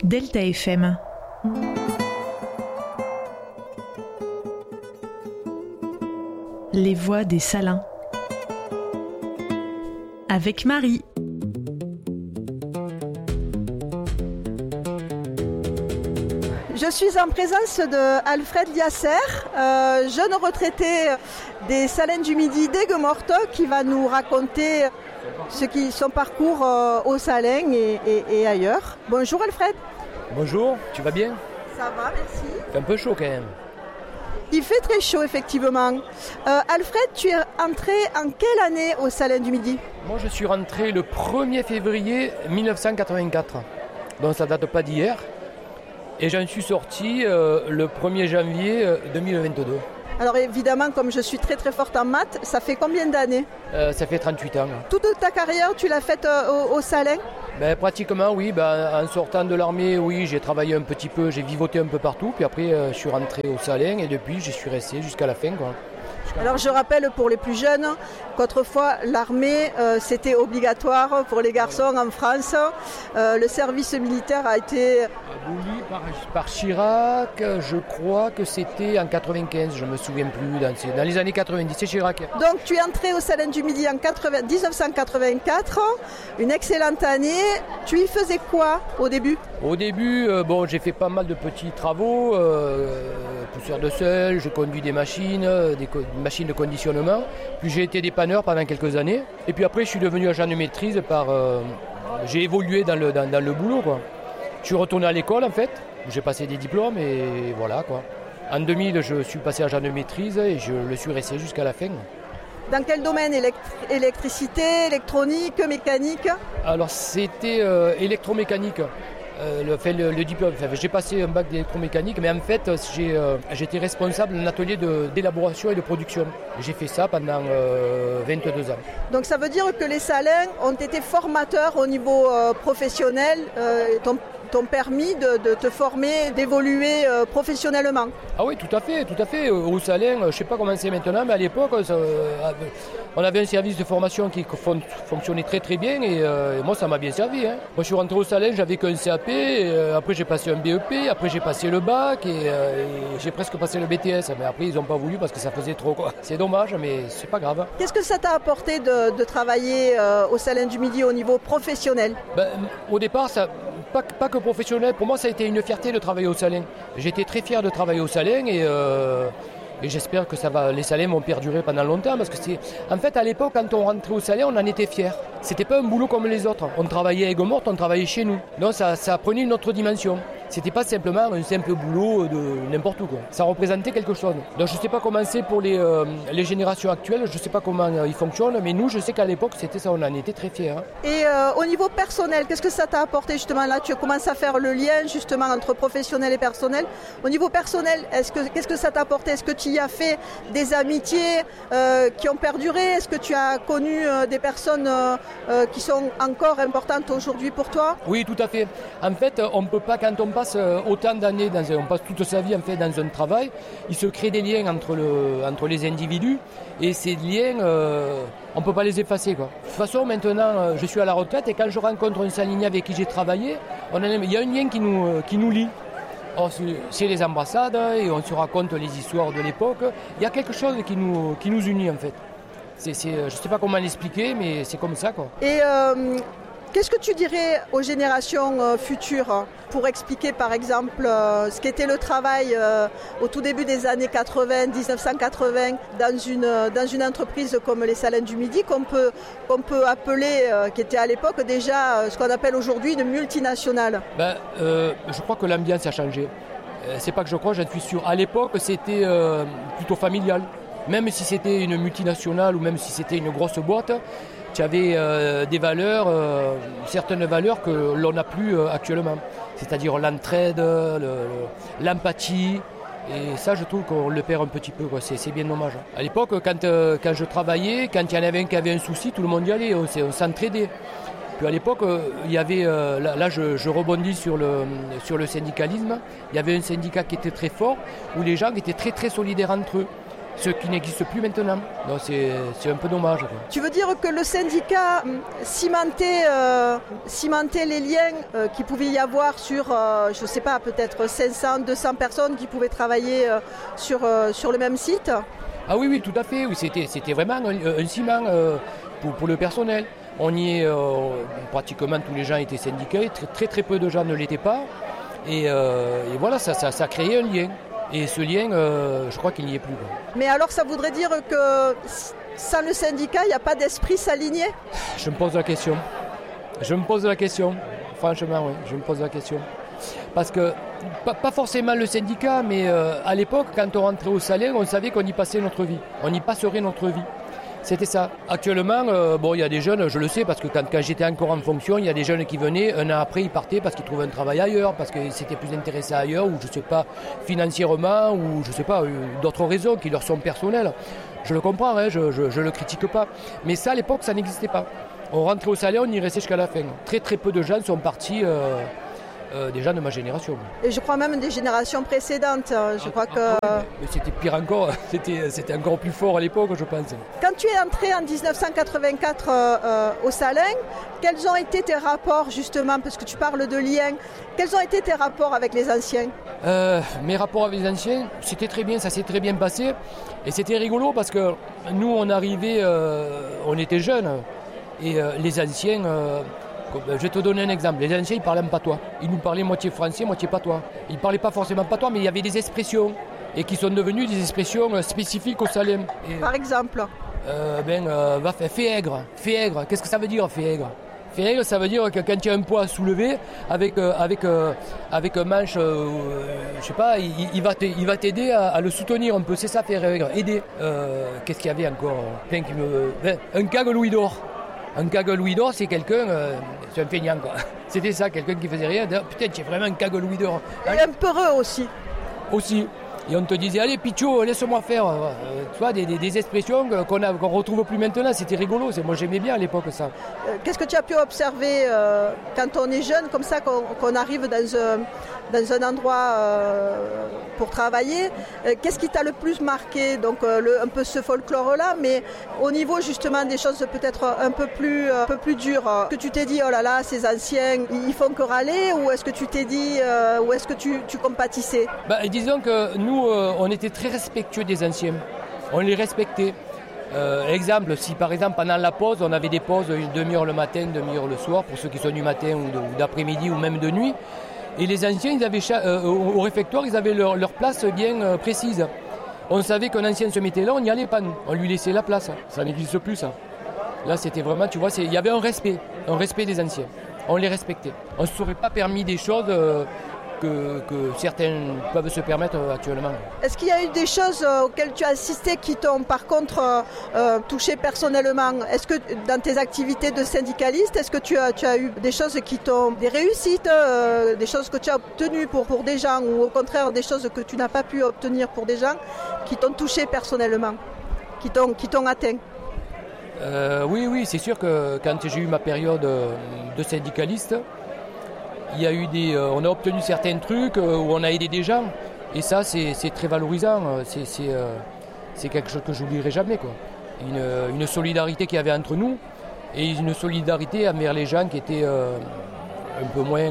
Delta FM. Les voix des Salins. Avec Marie. Je suis en présence de Alfred Liasser, jeune retraité des Salins du Midi d'Aigues-Mortes, qui va nous raconter son parcours aux Salins et ailleurs. Bonjour Alfred. Bonjour, tu vas bien? Ça va, merci. Il fait un peu chaud quand même. Il fait très chaud effectivement. Alfred, tu es entré en quelle année aux Salins du Midi? Moi je suis rentré le 1er février 1984, donc ça date pas d'hier. Et j'en suis sorti le 1er janvier 2022. Alors évidemment, comme je suis très très forte en maths, ça fait combien d'années? Ça fait 38 ans. Toute ta carrière, tu l'as faite au Salins? Pratiquement oui, en sortant de l'armée, oui, j'ai travaillé un petit peu, j'ai vivoté un peu partout. Puis après, je suis rentré au Salins et depuis, j'y suis resté jusqu'à la fin, quoi. Alors je rappelle pour les plus jeunes qu'autrefois l'armée c'était obligatoire pour les garçons en France. Le service militaire a été aboli par Chirac, je crois que c'était en 95, je ne me souviens plus, dans les années 90, c'est Chirac. Donc tu es entré au Salins du Midi en 1984, une excellente année. Tu y faisais quoi au début? Au début, j'ai fait pas mal de petits travaux, pousseur de sel, j'ai conduit des machines de conditionnement. Puis j'ai été dépanneur pendant quelques années. Et puis après, je suis devenu agent de maîtrise j'ai évolué dans le boulot, quoi. Je suis retourné à l'école, en fait. J'ai passé des diplômes et voilà, quoi. En 2000, je suis passé agent de maîtrise et je le suis resté jusqu'à la fin. Dans quel domaine? Électricité, électronique, mécanique? Alors, c'était électromécanique. Le diplôme, j'ai passé un bac d'électromécanique, mais en fait, j'étais responsable d'un atelier d'élaboration et de production. J'ai fait ça pendant 22 ans. Donc ça veut dire que les Salins ont été formateurs au niveau professionnel, t'ont permis de te former, d'évoluer professionnellement. Ah oui, tout à fait. Au Salins, je ne sais pas comment c'est maintenant, mais à l'époque, on avait un service de formation qui fonctionnait très très bien et moi ça m'a bien servi. Moi je suis rentré au Salins, j'avais qu'un CAP, après j'ai passé un BEP, après j'ai passé le bac et j'ai presque passé le BTS, mais après ils n'ont pas voulu parce que ça faisait trop, quoi. C'est dommage, mais c'est pas grave. Qu'est-ce que ça t'a apporté de travailler au Salins du Midi au niveau professionnel? Au départ, pas que professionnel, pour moi ça a été une fierté de travailler au Salins. J'étais très fier de travailler au Salins et j'espère que les Salins vont perdurer pendant longtemps parce que en fait à l'époque quand on rentrait au Salins on en était fiers. C'était pas un boulot comme les autres. On travaillait à Aigues-Mortes, on travaillait chez nous. Donc ça prenait une autre dimension. C'était pas simplement un simple boulot de n'importe où, quoi. Ça représentait quelque chose. Donc je sais pas comment c'est pour les générations actuelles, je sais pas comment ils fonctionnent, mais nous je sais qu'à l'époque c'était ça, on en était très fiers. Et au niveau personnel, qu'est-ce que ça t'a apporté justement là? Tu commences à faire le lien justement entre professionnel et personnel. Au niveau personnel, qu'est-ce que ça t'a apporté? Est-ce que tu y as fait des amitiés qui ont perduré? Est-ce que tu as connu des personnes qui sont encore importantes aujourd'hui pour toi? Oui, tout à fait. En fait, on ne peut pas, quand on passe autant d'années, on passe toute sa vie en fait dans un travail, il se crée des liens entre les individus et ces liens, on ne peut pas les effacer, quoi. De toute façon, maintenant, je suis à la retraite et quand je rencontre un Saligné avec qui j'ai travaillé, il y a un lien qui nous lie. Alors, c'est les ambassades et on se raconte les histoires de l'époque. Il y a quelque chose qui nous unit en fait. Je ne sais pas comment l'expliquer, mais c'est comme ça, quoi. Et qu'est-ce que tu dirais aux générations futures pour expliquer par exemple ce qu'était le travail au tout début des années 80, 1980 dans une entreprise comme les Salins du Midi qu'on peut appeler, qui était à l'époque déjà ce qu'on appelle aujourd'hui une multinationale? Je crois que l'ambiance a changé. C'est pas que je crois, j'en suis sûr. À l'époque, c'était plutôt familial. Même si c'était une multinationale ou même si c'était une grosse boîte, tu avais des valeurs, certaines valeurs que l'on n'a plus actuellement. C'est-à-dire l'entraide, l'empathie. Et ça, je trouve qu'on le perd un petit peu, quoi. C'est bien dommage. À l'époque, quand je travaillais, quand il y en avait un qui avait un souci, tout le monde y allait, on s'entraidait. Puis à l'époque, il y avait, là je rebondis sur le syndicalisme, il y avait un syndicat qui était très fort, où les gens étaient très très solidaires entre eux. ce qui n'existe plus maintenant. Donc c'est un peu dommage, quoi. Tu veux dire que le syndicat cimentait les liens qu'il pouvait y avoir sur, je ne sais pas, peut-être 500, 200 personnes qui pouvaient travailler sur le même site? Ah oui, tout à fait. Oui, c'était vraiment un ciment pour le personnel. On y est, pratiquement tous les gens étaient syndiqués, très peu de gens ne l'étaient pas. Et voilà, ça créait un lien. Et ce lien, je crois qu'il n'y est plus, quoi. Mais alors ça voudrait dire que sans le syndicat, il n'y a pas d'esprit s'aligner? Je me pose la question. Franchement, oui, je me pose la question. Parce que, pas forcément le syndicat, mais à l'époque, quand on rentrait au salaire, on savait qu'on y passait notre vie. On y passerait notre vie. C'était ça. Actuellement, il y a des jeunes, je le sais, parce que quand j'étais encore en fonction, il y a des jeunes qui venaient, un an après, ils partaient parce qu'ils trouvaient un travail ailleurs, parce qu'ils s'étaient plus intéressés ailleurs, ou je ne sais pas, financièrement, ou je ne sais pas, d'autres raisons qui leur sont personnelles. Je le comprends, hein, je le critique pas. Mais ça, à l'époque, ça n'existait pas. On rentrait au salaire, on y restait jusqu'à la fin. Très peu de gens sont partis... des gens de ma génération. Et je crois même des générations précédentes. Je crois que... Mais c'était pire encore, c'était encore plus fort à l'époque, je pense. Quand tu es entré en 1984 au Salin, quels ont été tes rapports justement, parce que tu parles de liens, quels ont été tes rapports avec les anciens? Mes rapports avec les anciens, c'était très bien, ça s'est très bien passé. Et c'était rigolo parce que nous, on arrivait, on était jeunes, et les anciens... je vais te donner un exemple. Les anciens, ils parlaient en patois. Ils nous parlaient moitié français, moitié patois. Ils ne parlaient pas forcément patois, mais il y avait des expressions. Et qui sont devenues des expressions spécifiques au Salem. Par exemple fais aigre. Qu'est-ce que ça veut dire, fais aigre? Fais aigre, ça veut dire que quand il y a un poids à soulever, avec un manche, je sais pas, il va t'aider à le soutenir un peu. C'est ça, faire aigre. Aider. Qu'est-ce qu'il y avait encore? Un cague Louis d'or. Un cague Louis d'or, c'est quelqu'un, c'est un feignant, quoi. C'était ça, quelqu'un qui faisait rien. Putain, tu es vraiment un cague Louis d'or. Et un peureux aussi. Et on te disait, allez, Pichot, laisse-moi faire. Tu vois, des expressions qu'on retrouve plus maintenant. C'était rigolo. Moi, j'aimais bien à l'époque ça. Qu'est-ce que tu as pu observer quand on est jeune, comme ça, qu'on arrive dans un endroit pour travailler? Qu'est-ce qui t'a le plus marqué? Donc, un peu ce folklore-là, mais au niveau justement des choses peut-être un peu plus dures. Est-ce que tu t'es dit, oh là là, ces anciens, ils font que râler? Ou est-ce que tu t'es dit, ou est-ce que tu compatissais? Disons que nous, on était très respectueux des anciens. On les respectait. Exemple, si par exemple pendant la pause, on avait des pauses une demi-heure le matin, une demi-heure le soir, pour ceux qui sont du matin ou d'après-midi ou même de nuit. Et les anciens, ils avaient au réfectoire, ils avaient leur place bien précise. On savait qu'un ancien se mettait là, on n'y allait pas nous. On lui laissait la place. Ça n'existe plus, ça. Là, c'était vraiment, tu vois, il y avait un respect des anciens. On les respectait. On ne se serait pas permis des choses... Que certains peuvent se permettre actuellement. Est-ce qu'il y a eu des choses auxquelles tu as assisté qui t'ont par contre touché personnellement? Est-ce que dans tes activités de syndicaliste, est-ce que tu as eu des choses qui t'ont, des réussites, des choses que tu as obtenues pour des gens, ou au contraire des choses que tu n'as pas pu obtenir pour des gens qui t'ont touché personnellement, qui t'ont atteint? Oui, c'est sûr que quand j'ai eu ma période de syndicaliste, il y a eu on a obtenu certains trucs où on a aidé des gens, et ça c'est très valorisant. C'est quelque chose que je n'oublierai jamais, quoi. Une solidarité qu'il y avait entre nous, et une solidarité envers les gens qui étaient un peu moins,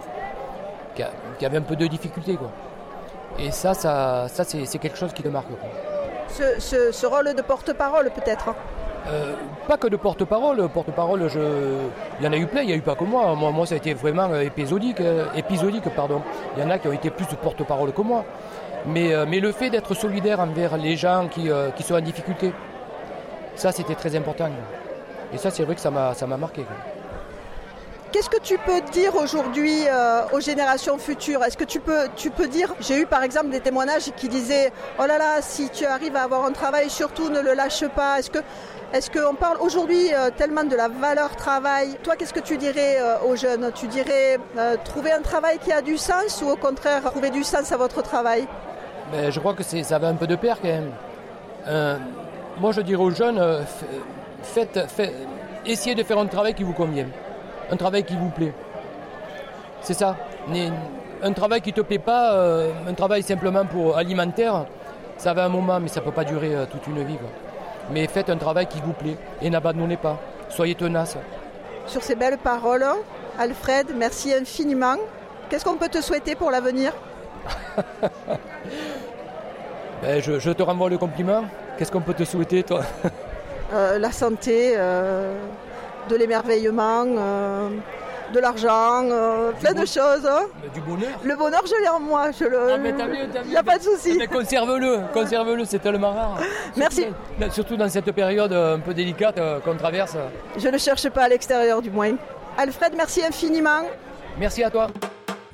qui avaient un peu de difficultés, quoi. Et ça c'est quelque chose qui te marque, quoi. Ce rôle de porte-parole peut-être? Pas que de porte-parole, il y en a eu plein, il n'y a eu pas que moi. Moi ça a été vraiment épisodique. Il y en a qui ont été plus de porte-parole que moi. Mais le fait d'être solidaire envers les gens qui sont en difficulté, ça c'était très important. Et ça c'est vrai que ça m'a marqué, quoi. Qu'est-ce que tu peux dire aujourd'hui aux générations futures? Est-ce que tu peux dire, j'ai eu par exemple des témoignages qui disaient, oh là là, si tu arrives à avoir un travail, surtout ne le lâche pas. Est-ce qu'on parle aujourd'hui tellement de la valeur travail? Toi, qu'est-ce que tu dirais aux jeunes? Tu dirais trouver un travail qui a du sens, ou au contraire trouver du sens à votre travail? Je crois que ça va un peu de pair quand même. Moi je dirais aux jeunes, essayez de faire un travail qui vous convient. Un travail qui vous plaît. C'est ça. Un travail qui ne te plaît pas, un travail simplement pour alimentaire, Ça va un moment, mais ça ne peut pas durer toute une vie, quoi. Mais faites un travail qui vous plaît et n'abandonnez pas. Soyez tenace. Sur ces belles paroles, Alfred, merci infiniment. Qu'est-ce qu'on peut te souhaiter pour l'avenir ? Je te renvoie le compliment. Qu'est-ce qu'on peut te souhaiter, toi ? La santé, de l'émerveillement, de l'argent, plein de choses. Du bonheur. Le bonheur, je l'ai en moi. Il n'y a pas de souci. Mais conserve-le, c'est tellement rare. Merci. Surtout dans cette période un peu délicate qu'on traverse. Je ne cherche pas à l'extérieur du moins. Alfred, merci infiniment. Merci à toi.